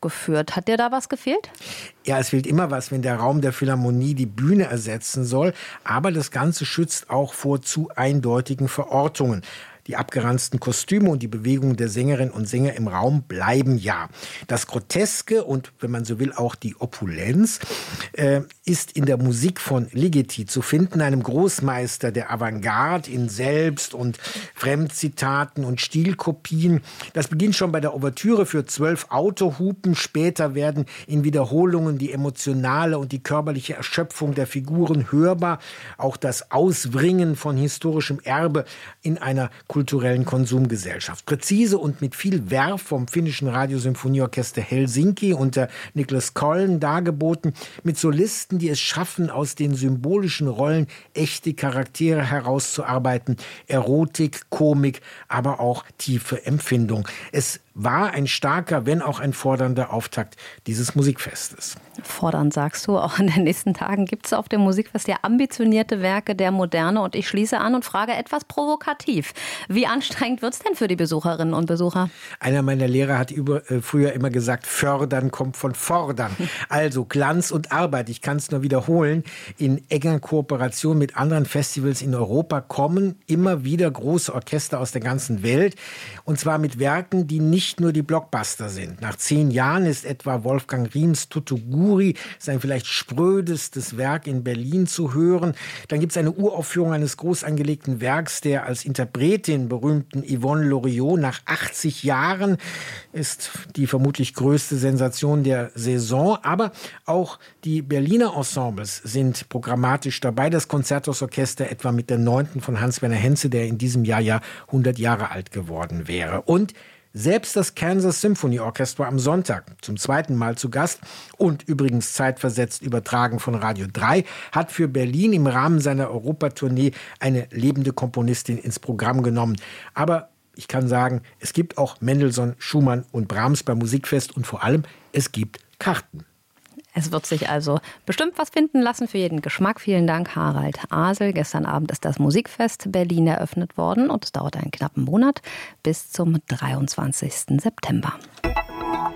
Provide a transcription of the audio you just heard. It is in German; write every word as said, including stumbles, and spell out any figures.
aufgeführt. Hat dir da was gefehlt? Ja, es fehlt immer was, wenn der Raum der Philharmonie die Bühne ersetzen soll. Aber das Ganze schützt auch vor zu eindeutigen Verortungen. Die abgeranzten Kostüme und die Bewegungen der Sängerinnen und Sänger im Raum bleiben ja. Das Groteske und, wenn man so will, auch die Opulenz äh, ist in der Musik von Ligeti zu finden, einem Großmeister der Avantgarde in Selbst- und Fremdzitaten und Stilkopien. Das beginnt schon bei der Ouvertüre für zwölf Autohupen. Später werden in Wiederholungen die emotionale und die körperliche Erschöpfung der Figuren hörbar. Auch das Auswringen von historischem Erbe in einer kulturellen Konsumgesellschaft. Präzise und mit viel Werf vom finnischen Radiosymphonieorchester Helsinki unter Niklas Kollen dargeboten, mit Solisten, die es schaffen, aus den symbolischen Rollen echte Charaktere herauszuarbeiten, Erotik, Komik, aber auch tiefe Empfindung. Es war ein starker, wenn auch ein fordernder Auftakt dieses Musikfestes. Fordernd sagst du, auch in den nächsten Tagen gibt es auf dem Musikfest ja ambitionierte Werke der Moderne und ich schließe an und frage etwas provokativ. Wie anstrengend wird es denn für die Besucherinnen und Besucher? Einer meiner Lehrer hat über, äh, früher immer gesagt, fördern kommt von fordern. Also Glanz und Arbeit, ich kann es nur wiederholen, in enger Kooperation mit anderen Festivals in Europa kommen immer wieder große Orchester aus der ganzen Welt und zwar mit Werken, die nicht Nicht nur die Blockbuster sind. Nach zehn Jahren ist etwa Wolfgang Riems Tutuguri, sein vielleicht sprödestes Werk in Berlin zu hören. Dann gibt es eine Uraufführung eines groß angelegten Werks der als Interpretin berühmten Yvonne Loriot. Nach achtzig Jahren ist die vermutlich größte Sensation der Saison. Aber auch die Berliner Ensembles sind programmatisch dabei. Das Konzerthausorchester etwa mit der neunten von Hans-Werner Henze, der in diesem Jahr ja hundert Jahre alt geworden wäre. Und selbst das Kansas Symphony Orchestra am Sonntag, zum zweiten Mal zu Gast und übrigens zeitversetzt übertragen von Radio drei, hat für Berlin im Rahmen seiner Europatournee eine lebende Komponistin ins Programm genommen. Aber ich kann sagen, es gibt auch Mendelssohn, Schumann und Brahms beim Musikfest und vor allem, es gibt Karten. Es wird sich also bestimmt was finden lassen für jeden Geschmack. Vielen Dank, Harald Asel. Gestern Abend ist das Musikfest Berlin eröffnet worden und es dauert einen knappen Monat bis zum dreiundzwanzigsten September.